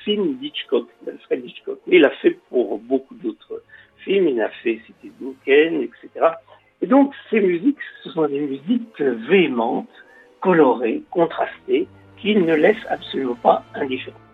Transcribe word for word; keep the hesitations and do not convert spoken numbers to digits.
film d'Hitchcock, d'Alfred Hitchcock. Mais il a fait pour beaucoup d'autres films, il a fait Citizen Kane, et cetera. Et donc, ces musiques, ce sont des musiques véhémentes, colorées, contrastées, qui ne laissent absolument pas indifférent.